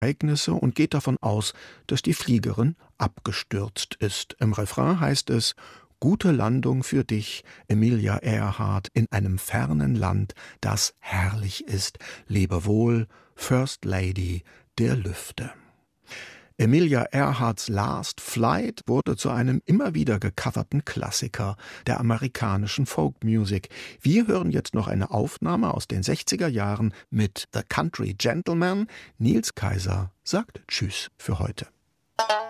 Ereignisse und geht davon aus, dass die Fliegerin abgestürzt ist. Im Refrain heißt es: »Gute Landung für dich, Emilia Earhart, in einem fernen Land, das herrlich ist. Lebe wohl, First Lady der Lüfte.« Emilia Earharts Last Flight wurde zu einem immer wieder gecoverten Klassiker der amerikanischen Folkmusik. Wir hören jetzt noch eine Aufnahme aus den 60er Jahren mit The Country Gentleman. Niels Kaiser sagt Tschüss für heute.